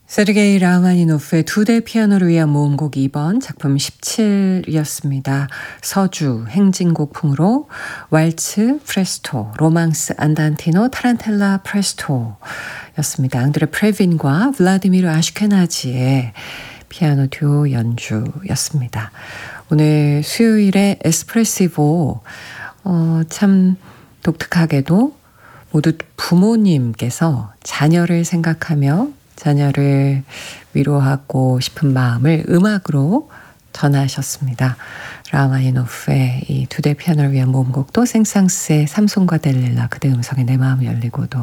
세르게이 라흐마니노프의 두 대 피아노를 위한 모음곡 2번 작품 17이었습니다. 서주 행진곡풍으로 왈츠 프레스토, 로망스 안단티노 타란텔라 프레스토 였습니다. 앙드레 프레빈과 블라디미르 아슈케나지의 피아노 듀오 연주였습니다. 오늘 수요일에 에스프레시보 참 독특하게도 모두 부모님께서 자녀를 생각하며 자녀를 위로하고 싶은 마음을 음악으로 전하셨습니다. 라흐마니노프의 이 두 대 피아노를 위한 모음곡도 생상스의 삼손과 델릴라 그대 음성에 내 마음이 열리고도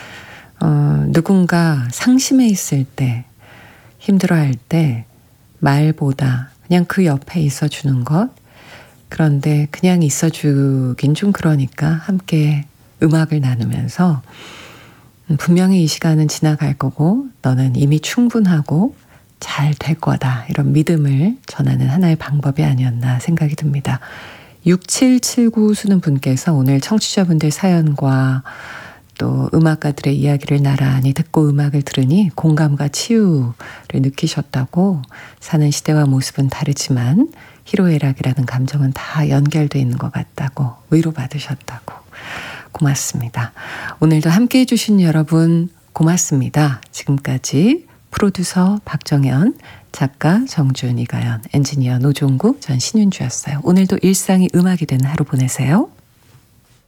누군가 상심해 있을 때 힘들어할 때 말보다 그냥 그 옆에 있어주는 것 그런데 그냥 있어주긴 좀 그러니까 함께 음악을 나누면서 분명히 이 시간은 지나갈 거고 너는 이미 충분하고 잘 될 거다. 이런 믿음을 전하는 하나의 방법이 아니었나 생각이 듭니다. 6779 수는 분께서 오늘 청취자분들 사연과 또 음악가들의 이야기를 나란히 듣고 음악을 들으니 공감과 치유를 느끼셨다고 사는 시대와 모습은 다르지만 희로애락이라는 감정은 다 연결되어 있는 것 같다고 위로받으셨다고 고맙습니다. 오늘도 함께해 주신 여러분 고맙습니다. 지금까지 프로듀서 박정현, 작가 정준, 이가연, 엔지니어 노종국, 전 신윤주였어요. 오늘도 일상이 음악이 되는 하루 보내세요.